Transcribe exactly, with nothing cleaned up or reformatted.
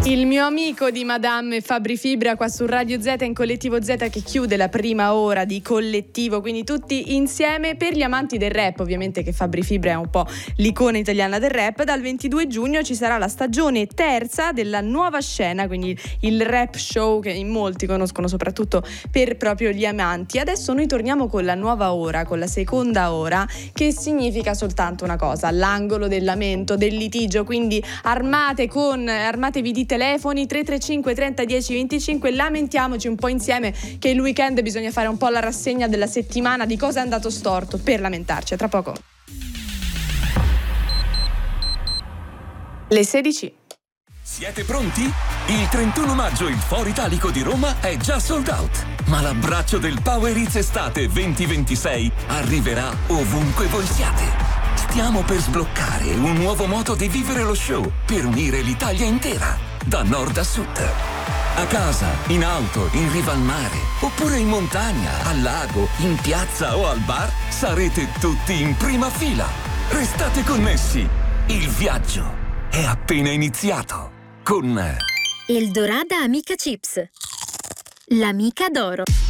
Il mio amico di Madame Fabri Fibra qua su Radio Z in Collettivo Z, che chiude la prima ora di Collettivo, quindi tutti insieme. Per gli amanti del rap, ovviamente, che Fabri Fibra è un po' l'icona italiana del rap, dal ventidue giugno ci sarà la stagione terza della Nuova Scena, quindi il rap show che in molti conoscono soprattutto per proprio gli amanti. Adesso noi torniamo con la nuova ora, con la seconda ora, che significa soltanto una cosa: l'angolo del lamento, del litigio. Quindi armate con armatevi di telefoni tre tre cinque trenta dieci venticinque, lamentiamoci un po' insieme, che il weekend bisogna fare un po' la rassegna della settimana di cosa è andato storto per lamentarci. A tra poco. Le sedici. Siete pronti? Il trentuno maggio il Foro Italico di Roma è già sold out, ma l'abbraccio del Power Hits Estate venti ventisei arriverà ovunque voi siate. Stiamo per sbloccare un nuovo modo di vivere lo show per unire l'Italia intera, da nord a sud. A casa, in auto, in riva al mare, oppure in montagna, al lago, in piazza o al bar, sarete tutti in prima fila. Restate connessi, il viaggio è appena iniziato con Eldorada Amica Chips, l'amica d'oro.